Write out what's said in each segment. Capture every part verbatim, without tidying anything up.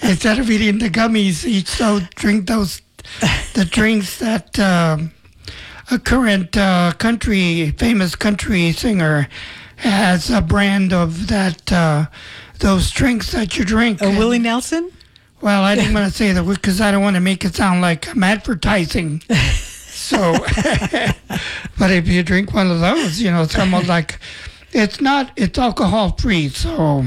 instead of eating the gummies, eat so drink those the drinks that um, a current uh, country famous country singer has a brand of that uh, those drinks that you drink. Uh, Willie Nelson? Well, I didn't want to say that because I don't want to make it sound like I'm advertising. So, but if you drink one of those, you know, it's almost like it's not, it's alcohol free. So,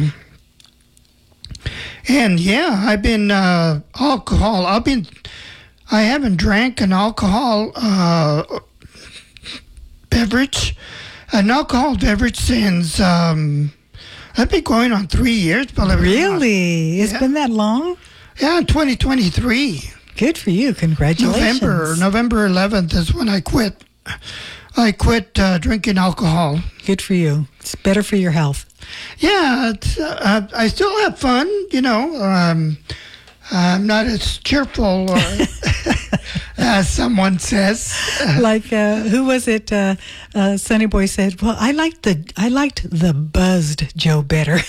and yeah, I've been uh, alcohol. I've been, I haven't drank an alcohol uh, beverage, an alcohol beverage since um, I've been going on three years. Believe it or not. Really? It's Yeah. been that long? Yeah, in twenty twenty-three. Good for you. Congratulations. November, November eleventh is when I quit. I quit uh, drinking alcohol. Good for you. It's better for your health. Yeah, it's, uh, I still have fun, you know. Um, I'm not as cheerful uh, as someone says. Like uh, who was it? Uh, uh, Sonny Boy said, "Well, I liked the I liked the buzzed Joe better."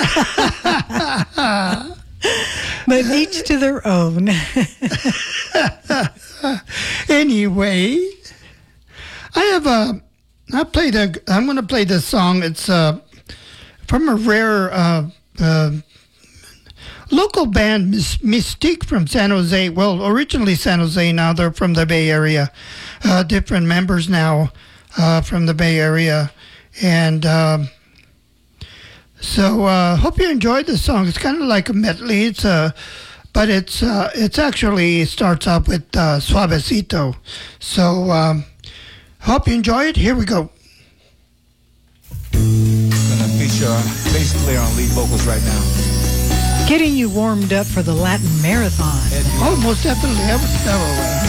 But each to their own. Anyway, I have a. I played a. I'm going to play this song. It's uh, from a rare uh, uh, local band, Mys- Mystique from San Jose. Well, originally San Jose. Now they're from the Bay Area. Uh, different members now uh, from the Bay Area, and. Um, So uh, hope you enjoyed the song. It's kind of like a medley. It's a, but it's uh, it's actually starts out with uh, Suavecito. So um, hope you enjoy it. Here we go. Gonna feature our bass player on lead vocals right now. Getting you warmed up for the Latin Marathon. Oh, most definitely. I would, uh,